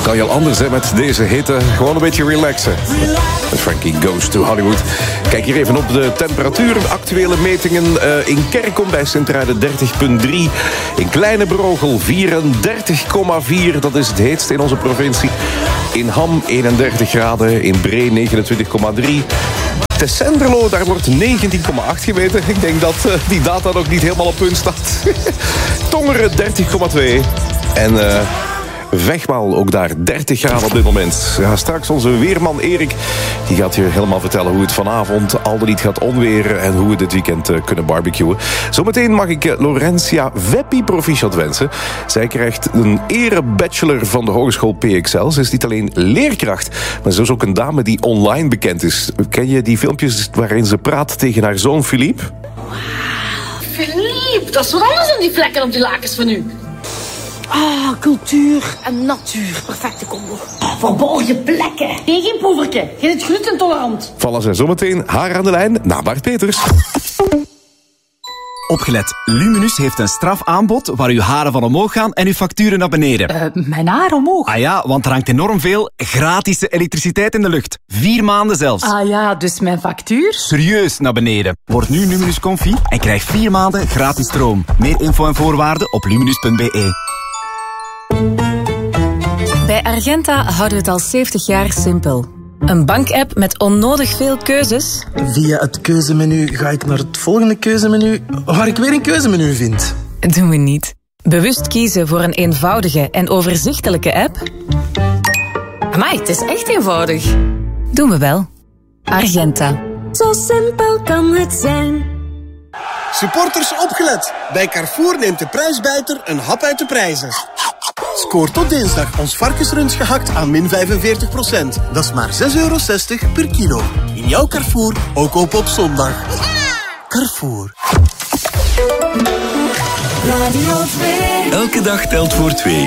Kan je al anders hè, met deze hitte? Gewoon een beetje relaxen. Met Frankie Goes to Hollywood. Kijk hier even op de temperatuur. Actuele metingen in Kerkom bij Sint-Truiden 30,3. In Kleine Brogel 34,4. Dat is het heetste in onze provincie. In Ham 31 graden. In Bree 29,3. Te Senderlo, daar wordt 19,8 gemeten. Ik denk dat die data nog niet helemaal op punt staat. Tongeren 30,2. En Vegmaal, ook daar 30 graden op dit moment. Ja, straks onze weerman Erik, die gaat je helemaal vertellen hoe het vanavond al dan niet gaat onweren en hoe we dit weekend kunnen barbecuen. Zometeen mag ik Laurentia Weppi proficiat wensen. Zij krijgt een erebachelor van de Hogeschool PXL. Ze is niet alleen leerkracht, maar ze is ook een dame die online bekend is. Ken je die filmpjes waarin ze praat tegen haar zoon Philippe? Philippe, dat is wat anders dan die vlekken op die lakens van u. Cultuur en natuur. Perfecte combo. Verborgen plekken. Geen poeverke. Geen glutentolerant. Vallen ze zometeen haar aan de lijn naar Bart Peters. Opgelet, Luminus heeft een strafaanbod waar uw haren van omhoog gaan en uw facturen naar beneden. Mijn haar omhoog? Ah ja, want er hangt enorm veel gratis elektriciteit in de lucht. 4 maanden zelfs. Ah ja, dus mijn factuur? Serieus naar beneden. Word nu Luminus Comfy en krijg 4 maanden gratis stroom. Meer info en voorwaarden op luminus.be. Bij Argenta houden we het al 70 jaar simpel. Een bankapp met onnodig veel keuzes. Via het keuzemenu ga ik naar het volgende keuzemenu, waar ik weer een keuzemenu vind. Doen we niet. Bewust kiezen voor een eenvoudige en overzichtelijke app. Amai, het is echt eenvoudig. Doen we wel. Argenta. Zo simpel kan het zijn. Supporters opgelet. Bij Carrefour neemt de prijsbijter een hap uit de prijzen. Scoor tot dinsdag ons varkensrund gehakt aan min 45%. Dat is maar €6,60 per kilo. In jouw Carrefour, ook op zondag. Carrefour. Radio 2. Elke dag telt voor 2.